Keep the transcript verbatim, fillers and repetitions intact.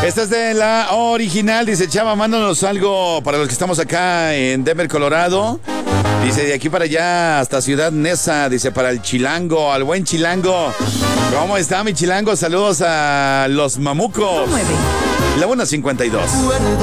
Esta es de la original. Dice Chava, mándanos algo para los que estamos acá en Denver, Colorado. Dice, de aquí para allá hasta Ciudad Neza. Dice, para el chilango, al buen chilango. ¿Cómo está mi chilango? Saludos a los mamucos. La una cincuenta y dos.